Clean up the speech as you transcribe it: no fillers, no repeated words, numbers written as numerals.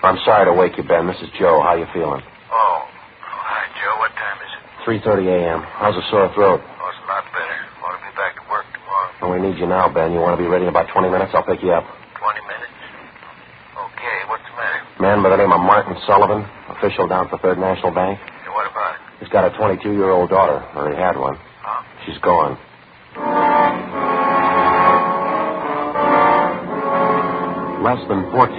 I'm sorry to wake you, Ben. This is Joe. How you feeling? Oh, hi, Joe. What time is it? 3:30 a.m. How's the sore throat? Oh, it's a lot better. Want to be back to work tomorrow. Well, we need you now, Ben. You want to be ready in about 20 minutes? I'll pick you up. 20 minutes? Okay, what's the matter? Man by the name of Martin Sullivan, official down for Third National Bank. Hey, what about it? He's got a 22-year-old daughter, or he had one. Huh? She's gone. Less than 14